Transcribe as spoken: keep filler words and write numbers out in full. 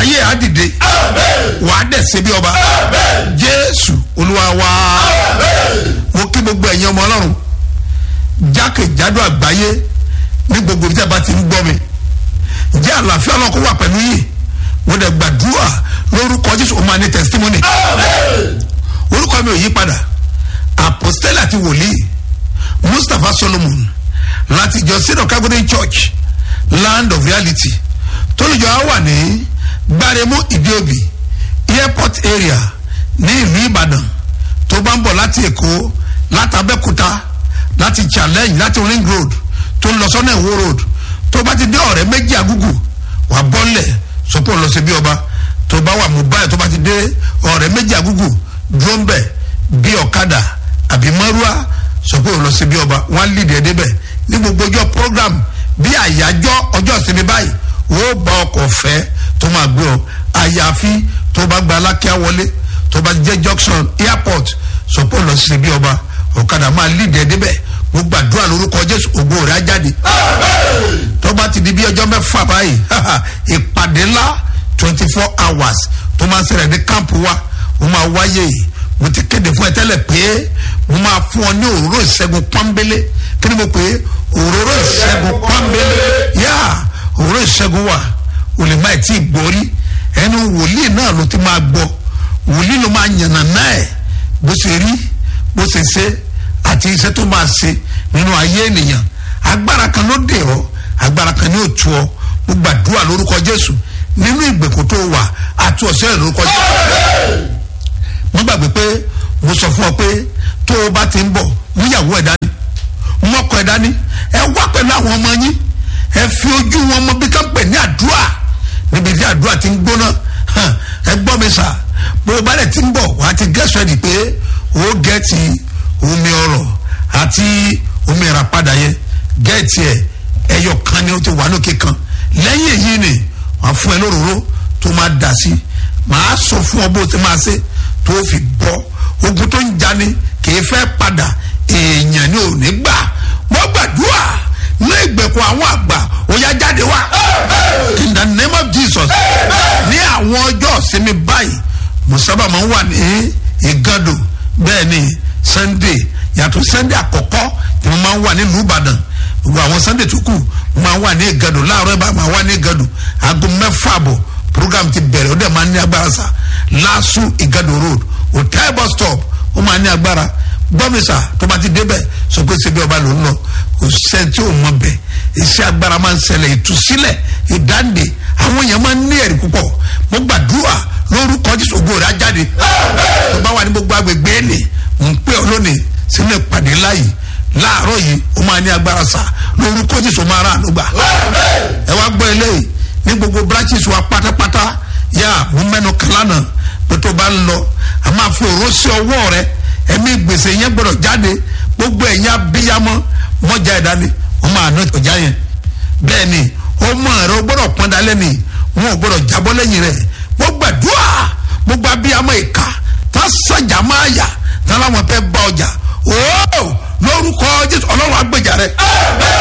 ayé àdìde wàá dẹ̀ ṣe bí ọba jésù olúwa wa. mo kí gbogbo ẹ̀yin ọmọ ọlọ́run jákèjádò àgbáyé ní gbogbo ibi tí a bá ti ń gbọ́ mi ǹjẹ́ àlàáfíà náà kó wà pẹ̀lú yìí. mo dẹ̀ gbàdúrà lórúkọ jésù ó máa ní testimony. orúkọ mi ò yí padà apostole àti wòlíì mustapha solomon láti ìjọ sídọ̀ kágódé church land of reality tólùjọ á wà ní gbáremú ìdíòbí airport area ní ìlú ìbàdàn. tó bá ń bọ̀ láti èkó láti abẹ́kúta láti challenge láti ring road tó ń lọ sọ́nà ìwó road tó bá ti dé ọ̀rẹ́ méjì àgúgù wà bọ́lẹ̀ sọ́pọ̀ lọ sí bí ọba. tó bá wà mobile tó bá ti dé ọ̀rẹ́ méjì àgúgù dúró ń bẹ̀ bí ọ̀kadà àbí márúwá sọ́pọ̀ lọ sí bí ọba. wọ́n lead ẹ̀ débẹ̀ ní gbogbo ọjọ́ program bí àyájọ́ ọjọ́ ìsinmi báyìí ó bá ọkọ̀ fẹ́ tó máa gbé ọ àyàfi tó bá gba alákíá wọlé tó bá jẹ́ junction airport sọ́pọ̀ lọ sí bí ọba ọ̀kadà máa lead ẹ̀ débẹ̀. mo gbàdúrà lórúkọ jésù ògo rẹ̀ á jáde. tó bá ti di bí ọjọ́ mẹ́fà báyìí ìpàdé ńlá twenty four hours tó máa ń ṣẹlẹ̀ ní kámpù wa ó máa wáyé. mo ti kéde fún ẹ tẹ́lẹ̀ pé mo máa fún ọ ní òróró ìṣẹ́gun pọ́nbélé. kí ni mo pè é òróró ìṣẹ́gun pọ́nbélé. yá òróró ìṣẹ́gun wà o lè má ẹ̀ tí ì gbórí ẹnu wòlíì náà ló ti máa gbọ́. wòlíì ló máa yànnà náà ẹ̀ bó ṣe rí bó ṣe ṣe àti iṣẹ́ tó máa ṣe nínú ayé ènìyàn. agbára kan ló dè ọ́ agbára kan ní òtú ọ. mo gbàdúrà lórúkọ jésù nínú ìgbèkùn tó wà àti ọ̀sẹ̀ lórúkọ jésù. mo gbàgbé pé mo sọ fún ọ pé tó o bá ti ń bọ̀ mú ìyàwó ẹ̀ dání mú ọkọ ẹ̀ dání ẹ wá pẹ̀lú àwọn ọmọ yín ẹ fi ojú wọn mọ bí ká ń pè ní àdúrà níbi tí àdúrà ti ń gbóná. ẹ gbọ́ mi sà bó o bá lẹ̀ ti ń bọ̀ wà á ti get ready pé o gẹ̀ẹ́tì omi ọrọ̀ àti omi ìràpadà yẹn gẹ̀ẹ́tì ẹ̀ ẹyọ kan ni ó ti wà lókè kan. lẹ́yìn èyí ni wọ́n fún ẹ lóróró tó máa dà sí. màá sọ fún ọ bó o ti máa ṣe tó fi bọ́. ogun tó ń jani kì í fẹ́ padà èèyàn ni ò ní gbà. wọ́n gbàdúrà ní ìgbèkùn àwọn àgbà ó yá jáde wá. in the name of jesus. ní àwọn ọjọ́ ìsinmi báyìí mo sábà máa ń wà ní ìgàdò bẹ́ẹ̀ ni sunday yàtọ̀ sunday àkọ́kọ́ ni mo máa ń wà nílùú ìbàdàn. gbogbo àwọn sunday tó kù mo máa ń wà ní ìgàdò láàárọ̀ ìbá máa wà ní ìgàdò aago mẹ́fà bọ̀ program ti bẹ̀rẹ̀ ó dẹ̀ máa ń ní agbára sá. lásù ìgàdò road hotel bus stop ó máa ní agbára. gbọ́mísà tó bá ti débẹ̀ sọ pé ṣe bí ọba ló ń lọ kò sẹ́ni tí ò mọ bẹ̀. iṣẹ́ agbára máa ń ṣẹlẹ̀ ìtúsílẹ̀ ìdáǹdè àwọn èèyàn máa ń ní ẹ̀rí púpọ̀. mo gbàdúrà lórúkọ jésù ògo rẹ̀ á jáde. tó bá wà ní gbogbo agbègbè ẹ̀nì ń pè ọ́ lónìí sínú ìpàdé láàyè láàárọ̀ yìí ó máa ní agbára sá lórúkọ jésù máa rà ànúgbà. ẹ wá gbọ́ eléyìí ní gbogbo branches wa pátápátá yá mo mẹ́nu kàlánà pé tó bá ń lọ a máa fi òró sí ọwọ́ rẹ ẹ̀mí gbèsè yẹn gbọ́dọ̀ jáde. gbogbo ẹ̀yìn abíyamọ́ mọ́jà ìdání wọ́n máa ná ọjà yẹn. bẹ́ẹ̀ ni ọmọ rẹ ó gbọ́dọ̀ pọ́n dalẹ́ ni wọn ò gbọ́dọ̀ jábọ́ lẹ́yìn rẹ̀. gbogbo àdúrà gbogbo abíyamọ́ ìka tá sàjà máa yà tá láwọn fẹ́ bá ọjà ooo lórúkọ jésù ọlọ́run agbèjà rẹ.